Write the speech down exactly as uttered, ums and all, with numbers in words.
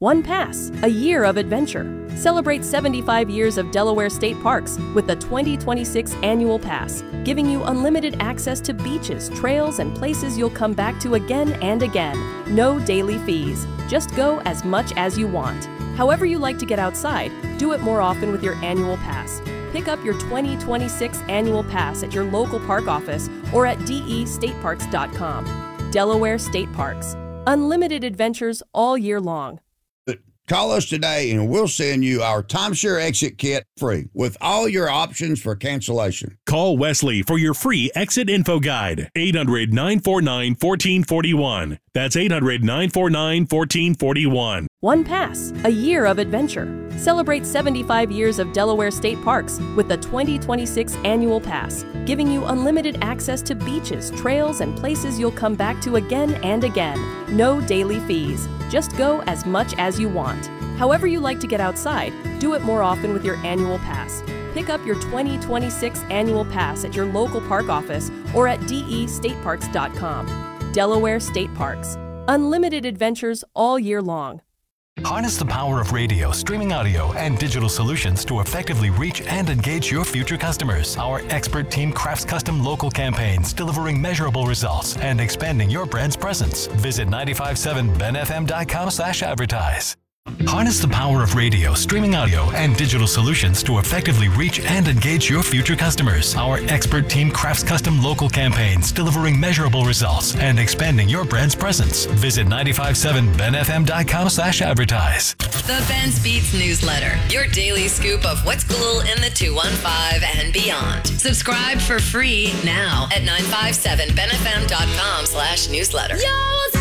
One Pass, a year of adventure. Celebrate seventy-five years of Delaware State Parks with the twenty twenty-six Annual Pass, giving you unlimited access to beaches, trails, and places you'll come back to again and again. No daily fees. Just go as much as you want. However you like to get outside, do it more often with your Annual Pass. Pick up your twenty twenty-six Annual Pass at your local park office or at d e state parks dot com. Delaware State Parks. Unlimited adventures all year long. Call us today and we'll send you our timeshare exit kit free with all your options for cancellation. Call Wesley for your free exit info guide. eight hundred, nine four nine, one four four one. That's eight hundred, nine four nine, one four four one. One Pass, a year of adventure. Celebrate seventy-five years of Delaware State Parks with the twenty twenty-six Annual Pass, giving you unlimited access to beaches, trails, and places you'll come back to again and again. No daily fees. Just go as much as you want. However you like to get outside, do it more often with your Annual Pass. Pick up your twenty twenty-six Annual Pass at your local park office or at d e state parks dot com. Delaware State Parks. Unlimited adventures all year long. Harness the power of radio, streaming audio, and digital solutions to effectively reach and engage your future customers. Our expert team crafts custom local campaigns, delivering measurable results and expanding your brand's presence. Visit nine five seven ben f m dot com slash advertise. Harness the power of radio, streaming audio, and digital solutions to effectively reach and engage your future customers. Our expert team crafts custom local campaigns, delivering measurable results and expanding your brand's presence. Visit nine five seven ben f m dot com slash advertise. The Ben Speaks newsletter, your daily scoop of what's cool in the two one five and beyond. Subscribe for free now at nine five seven ben f m dot com slash newsletter. Yo,